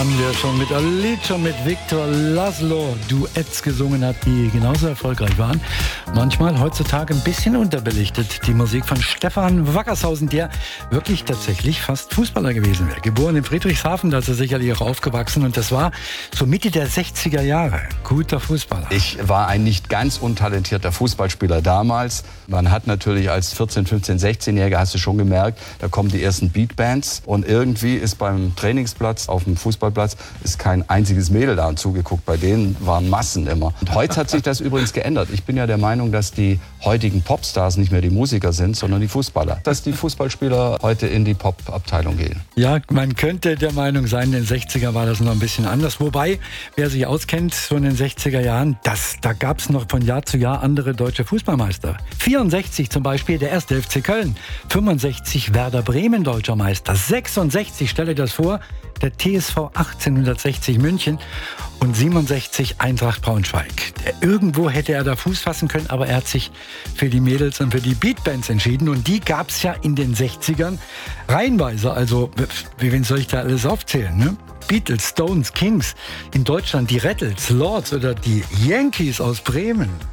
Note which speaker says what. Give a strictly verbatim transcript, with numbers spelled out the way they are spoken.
Speaker 1: haben wir schon mit Alicia, mit Victor Laszlo Duetts gesungen hat, die genauso erfolgreich waren. Manchmal heutzutage ein bisschen unterbelichtet. Die Musik von Stefan Wackershausen, der wirklich tatsächlich fast Fußballer gewesen wäre. Geboren in Friedrichshafen, da ist er sicherlich auch aufgewachsen. Und das war so Mitte der sechziger Jahre. Guter Fußballer.
Speaker 2: Ich war ein nicht ganz untalentierter Fußballspieler damals. Man hat natürlich als vierzehn-, fünfzehn-, sechzehnjähriger hast du schon gemerkt, da kommen die ersten Beatbands. Und irgendwie ist beim Trainingsplatz, auf dem Fußballplatz, ist kein einziges Mädel da und zugeguckt. Bei denen waren Massen immer. Und heute hat sich das übrigens geändert. Ich bin ja der Meinung, dass die heutigen Popstars nicht mehr die Musiker sind, sondern die Fußballer. Dass die Fußballspieler heute in die Pop-Abteilung gehen.
Speaker 1: Ja, man könnte der Meinung sein, in den sechziger war das noch ein bisschen anders. Wobei, wer sich auskennt, so in den sechziger Jahren, das, da gab es noch von Jahr zu Jahr andere deutsche Fußballmeister. vierundsechzig zum Beispiel der erste F C Köln. fünfundsechzig Werder Bremen deutscher Meister. sechsundsechzig, stelle dir das vor, der T S V achtzehnhundertsechzig München und siebenundsechzig Eintracht Braunschweig. Irgendwo hätte er da Fuß fassen können, aber er hat sich für die Mädels und für die Beatbands entschieden. Und die gab es ja in den sechzigern reihenweise. Also, wie wen soll ich da alles aufzählen, ne? Beatles, Stones, Kings, in Deutschland die Rattles, Lords oder die Yankees aus Bremen.